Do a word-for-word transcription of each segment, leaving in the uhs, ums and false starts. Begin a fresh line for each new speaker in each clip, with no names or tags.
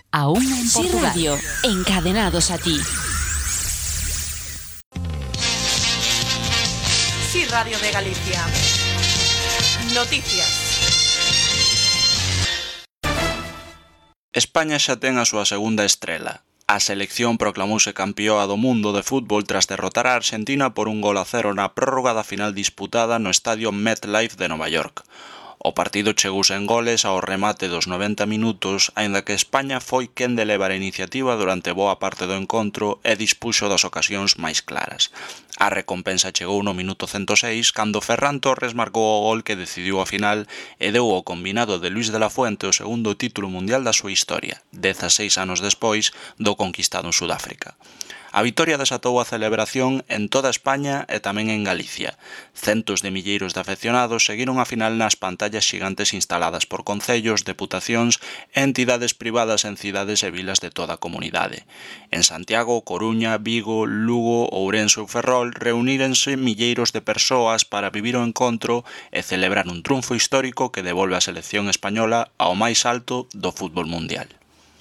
Aún en
Sí
Portugal.
Radio, encadenados a ti.
Sí Radio de Galicia. Noticias.
España xa ten a súa segunda estrela. A selección proclamouse campeoa do mundo de fútbol tras derrotar a Argentina por un gol a cero na prórroga da final disputada no estadio MetLife de Nova York. O partido chegouse en goles ao remate dos noventa minutos, aínda que España foi quen de levar a iniciativa durante boa parte do encontro e dispuxo das ocasións máis claras. A recompensa chegou no minuto cento seis, cando Ferran Torres marcou o gol que decidiu a final e deu ao combinado de Luís de la Fuente o segundo título mundial da súa historia, dezaseis anos despois do conquistado en Sudáfrica. A vitoria desatou a celebración en toda España e tamén en Galicia. Centos de milleiros de afeccionados seguiron a final nas pantallas xigantes instaladas por concellos, deputacións e entidades privadas en cidades e vilas de toda a comunidade. En Santiago, Coruña, Vigo, Lugo, Ourense ou Ferrol reunírense milleiros de persoas para vivir o encontro e celebrar un triunfo histórico que devolve a selección española ao máis alto do fútbol mundial.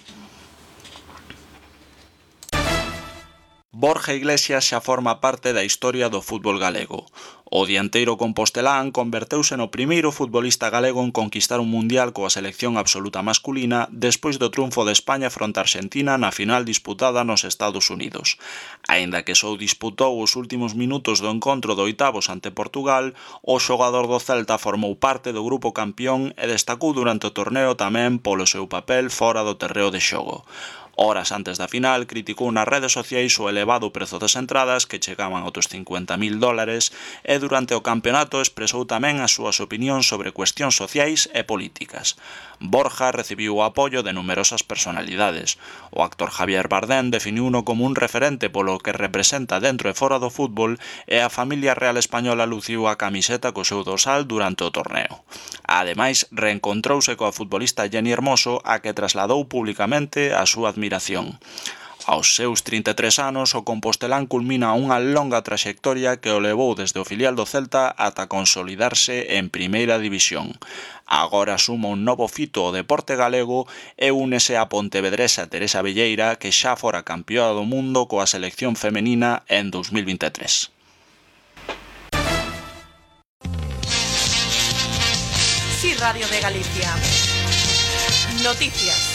Borja Iglesias xa forma parte da historia do fútbol galego. O dianteiro compostelán converteuse no primeiro futbolista galego en conquistar un mundial coa selección absoluta masculina despois do triunfo de España fronte a Argentina na final disputada nos Estados Unidos. Aínda que só disputou os últimos minutos do encontro de oitavos ante Portugal, o xogador do Celta formou parte do grupo campeón e destacou durante o torneo tamén polo seu papel fora do terreo de xogo. Horas antes da final, criticou nas redes sociais o elevado prezo das entradas que chegaban aos cincuenta mil dólares e durante o campeonato expresou tamén as súas opinións sobre cuestións sociais e políticas. Borja recibiu o apoio de numerosas personalidades. O actor Javier Bardem definiuno como un referente polo que representa dentro e fora do fútbol e a familia real española luciu a camiseta co seu dorsal durante o torneo. Ademais, reencontrouse coa futbolista Jenny Hermoso, a que trasladou publicamente a súa admiración. Aos seus trinta e tres anos, o compostelán culmina unha longa traxectoria que o levou desde o filial do Celta ata consolidarse en Primeira División. Agora suma un novo fito ao deporte galego e únese a pontevedresa Teresa Velleira, que xa fora campeoa do mundo coa selección femenina en dos mil vinte e tres.
Sí Radio de Galicia. Noticias.